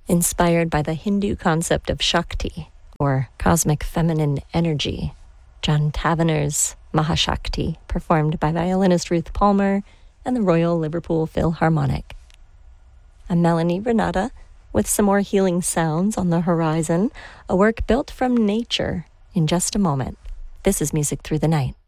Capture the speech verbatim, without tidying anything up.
Inspired by the Hindu concept of Shakti, or cosmic feminine energy, John Tavener's Mahashakti, performed by violinist Ruth Palmer and the Royal Liverpool Philharmonic. I'm Melanie Renata, with some more healing sounds on the horizon, a work built from nature in just a moment. This is Music Through the Night.